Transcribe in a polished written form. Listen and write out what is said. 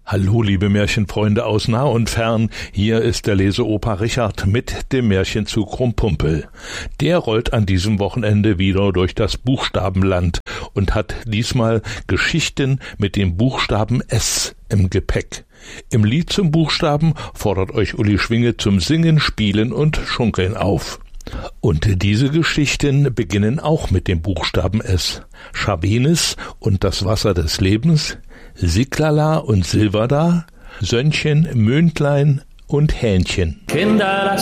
Hallo, liebe Märchenfreunde aus nah und fern, hier ist der Leseopa Richard mit dem Märchenzug Krummpumpel. Der rollt an diesem Wochenende wieder durch das Buchstabenland und hat diesmal Geschichten mit dem Buchstaben S im Gepäck. Im Lied zum Buchstaben fordert euch Uli Schwinge zum Singen, Spielen und Schunkeln auf. Und diese Geschichten beginnen auch mit dem Buchstaben S. Scharbenis und das Wasser des Lebens, Siklala und Silverda, Sönnchen, Möntlein und Hähnchen. Kinder,